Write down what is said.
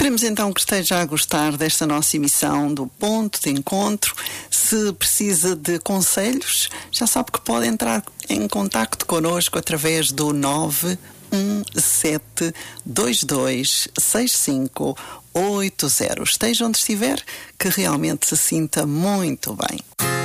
Esperemos então que esteja a gostar desta nossa emissão do Ponto de Encontro. Se precisa de conselhos, já sabe que pode entrar em contacto connosco através do 917226580. Esteja onde estiver, que realmente se sinta muito bem.